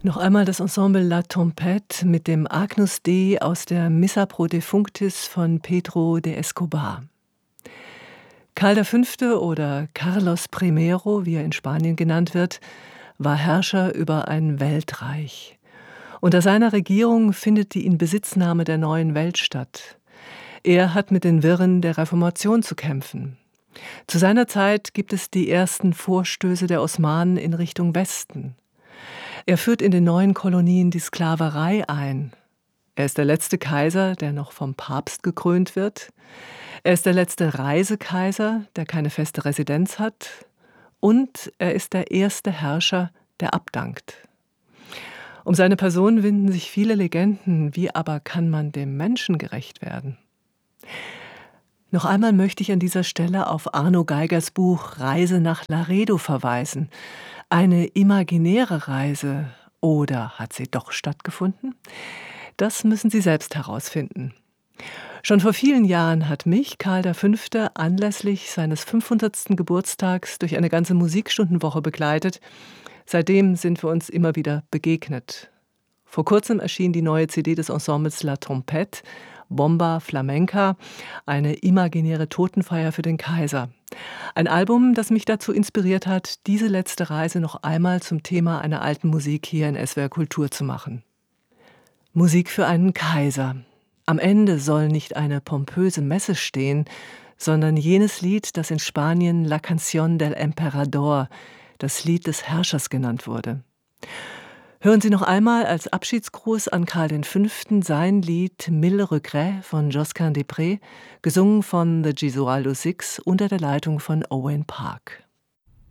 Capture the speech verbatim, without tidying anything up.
Noch einmal das Ensemble La Tempête mit dem Agnus Dei aus der Missa pro Defunctis von Pedro de Escobar. Karl der Fünfte oder Carlos Primero, wie er in Spanien genannt wird, war Herrscher über ein Weltreich. Unter seiner Regierung findet die Inbesitznahme der neuen Welt statt. Er hat mit den Wirren der Reformation zu kämpfen. Zu seiner Zeit gibt es die ersten Vorstöße der Osmanen in Richtung Westen. Er führt in den neuen Kolonien die Sklaverei ein. Er ist der letzte Kaiser, der noch vom Papst gekrönt wird. Er ist der letzte Reisekaiser, der keine feste Residenz hat. Und er ist der erste Herrscher, der abdankt. Um seine Person winden sich viele Legenden. Wie aber kann man dem Menschen gerecht werden? Noch einmal möchte ich an dieser Stelle auf Arno Geigers Buch Reise nach Laredo verweisen. Eine imaginäre Reise, oder hat sie doch stattgefunden? Das müssen Sie selbst herausfinden. Schon vor vielen Jahren hat mich Karl der Fünfte anlässlich seines fünfhundertsten Geburtstags durch eine ganze Musikstundenwoche begleitet. Seitdem sind wir uns immer wieder begegnet. Vor kurzem erschien die neue C D des Ensembles La Tempête, Bomba Flamenca, eine imaginäre Totenfeier für den Kaiser. Ein Album, das mich dazu inspiriert hat, diese letzte Reise noch einmal zum Thema einer alten Musik hier in S W R Kultur zu machen. Musik für einen Kaiser. Am Ende soll nicht eine pompöse Messe stehen, sondern jenes Lied, das in Spanien La Canción del Emperador, das Lied des Herrschers genannt wurde. Hören Sie noch einmal als Abschiedsgruß an Karl den Fünften sein Lied Mille Regrets von Josquin des Prez, gesungen von The Gesualdo Six unter der Leitung von Owain Park.